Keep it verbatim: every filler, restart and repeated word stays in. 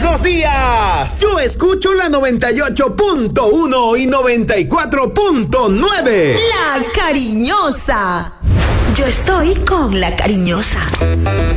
los días. Yo escucho la noventa y ocho punto uno y noventa y cuatro punto nueve. La Cariñosa. Yo estoy con La Cariñosa.